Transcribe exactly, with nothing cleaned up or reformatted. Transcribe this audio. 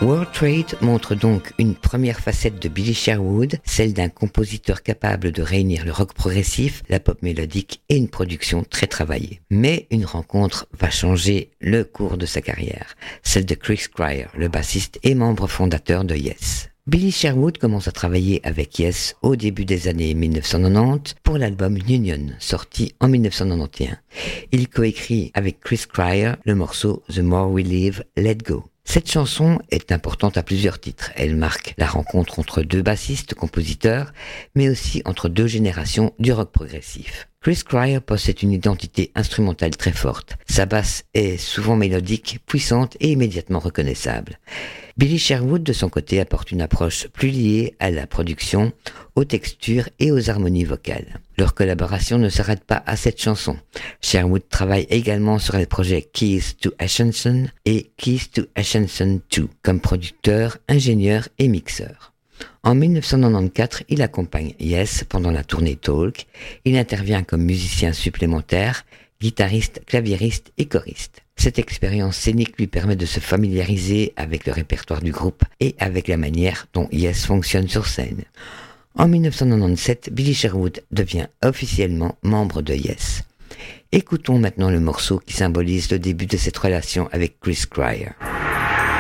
World Trade montre donc une première facette de Billy Sherwood, celle d'un compositeur capable de réunir le rock progressif, la pop mélodique et une production très travaillée. Mais une rencontre va changer le cours de sa carrière, celle de Chris Squire, le bassiste et membre fondateur de Yes. Billy Sherwood commence à travailler avec Yes au début des années dix-neuf cent quatre-vingt-dix pour l'album Union, sorti en dix-neuf cent quatre-vingt-onze. Il coécrit avec Chris Squire le morceau The More We Live, Let Go. Cette chanson est importante à plusieurs titres. Elle marque la rencontre entre deux bassistes-compositeurs, mais aussi entre deux générations du rock progressif. Chris Squire possède une identité instrumentale très forte. Sa basse est souvent mélodique, puissante et immédiatement reconnaissable. Billy Sherwood, de son côté, apporte une approche plus liée à la production, aux textures et aux harmonies vocales. Leur collaboration ne s'arrête pas à cette chanson. Sherwood travaille également sur les projets Keys to Ascension et Keys to Ascension deux comme producteur, ingénieur et mixeur. En dix-neuf cent quatre-vingt-quatorze, il accompagne Yes pendant la tournée Talk. Il intervient comme musicien supplémentaire, guitariste, claviériste et choriste. Cette expérience scénique lui permet de se familiariser avec le répertoire du groupe et avec la manière dont Yes fonctionne sur scène. En dix-neuf cent quatre-vingt-dix-sept, Billy Sherwood devient officiellement membre de Yes. Écoutons maintenant le morceau qui symbolise le début de cette relation avec Chris Squire.